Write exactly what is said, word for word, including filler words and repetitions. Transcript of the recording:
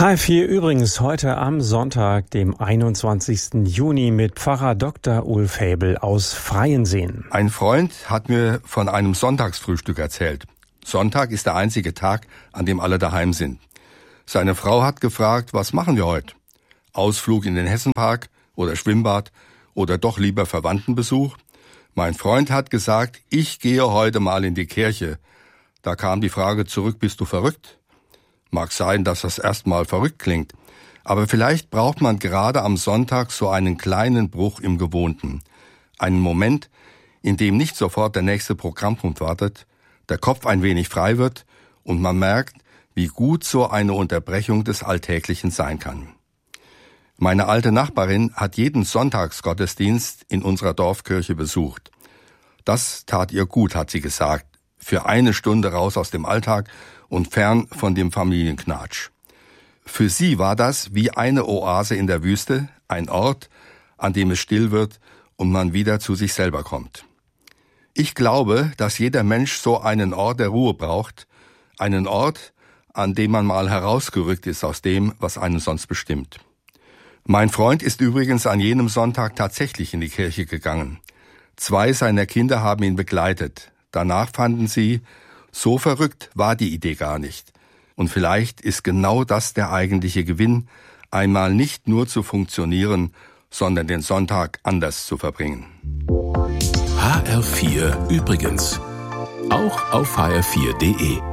H F vier übrigens heute am Sonntag, dem einundzwanzigsten Juni mit Pfarrer Doktor Ulf Häbel aus Freienseen. Ein Freund hat mir von einem Sonntagsfrühstück erzählt. Sonntag ist der einzige Tag, an dem alle daheim sind. Seine Frau hat gefragt, was machen wir heute? Ausflug in den Hessenpark oder Schwimmbad oder doch lieber Verwandtenbesuch? Mein Freund hat gesagt, ich gehe heute mal in die Kirche. Da kam die Frage zurück, bist du verrückt? Mag sein, dass das erstmal verrückt klingt, aber vielleicht braucht man gerade am Sonntag so einen kleinen Bruch im Gewohnten. Einen Moment, in dem nicht sofort der nächste Programmpunkt wartet, der Kopf ein wenig frei wird und man merkt, wie gut so eine Unterbrechung des Alltäglichen sein kann. Meine alte Nachbarin hat jeden Sonntagsgottesdienst in unserer Dorfkirche besucht. Das tat ihr gut, hat sie gesagt, für eine Stunde raus aus dem Alltag und fern von dem Familienknatsch. Für sie war das wie eine Oase in der Wüste, ein Ort, an dem es still wird und man wieder zu sich selber kommt. Ich glaube, dass jeder Mensch so einen Ort der Ruhe braucht, einen Ort, an dem man mal herausgerückt ist aus dem, was einen sonst bestimmt. Mein Freund ist übrigens an jenem Sonntag tatsächlich in die Kirche gegangen. Zwei seiner Kinder haben ihn begleitet. Danach fanden sie, so verrückt war die Idee gar nicht. Und vielleicht ist genau das der eigentliche Gewinn, einmal nicht nur zu funktionieren, sondern den Sonntag anders zu verbringen. H R vier übrigens. Auch auf h r vier punkt d e.